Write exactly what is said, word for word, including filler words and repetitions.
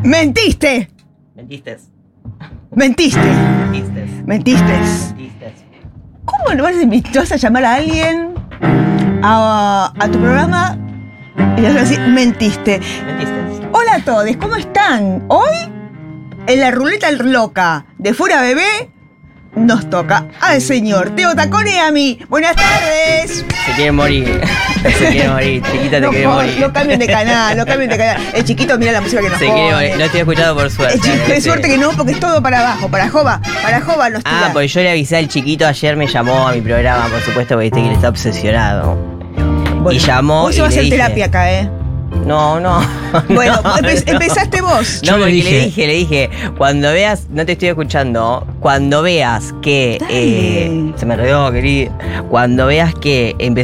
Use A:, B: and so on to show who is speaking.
A: ¡Mentiste!
B: Mentiste.
A: Mentiste.
B: Mentiste.
A: Mentiste.
B: Mentiste.
A: ¿Cómo no vas a, invitar- vas a llamar a alguien a, a tu programa y le vas a decir mentiste?
B: Mentiste.
A: Hola a todos, ¿cómo están? Hoy, en la ruleta loca de Fuera Bebé, nos toca al señor Teo Tacone y a mí. Buenas tardes.
B: Se quiere morir. Se quiere morir. Chiquita, te
A: No,
B: quiere
A: por-
B: morir.
A: no cambien de canal, no cambien de canal. El chiquito mira la música que nos
B: Se
A: pone.
B: quiere morir. No estoy escuchando por suerte.
A: El chiquito, de suerte que no, porque es todo para abajo, para Jova, para Jova nos tira.
B: Ah, porque yo le avisé al chiquito ayer, me llamó a mi programa, por supuesto, porque viste que él está obsesionado.
A: Bueno,
B: y llamó
A: Vos
B: y
A: vas a
B: le
A: hacer
B: dije-
A: terapia acá, ¿eh?
B: No, no.
A: Bueno,
B: no,
A: empe-
B: no.
A: empezaste vos.
B: No,
C: Yo le
B: porque
C: dije-
B: le dije, le dije, cuando veas, no te estoy escuchando, cuando veas que,
A: Dale.
B: eh, se me enredó, querido, cuando veas que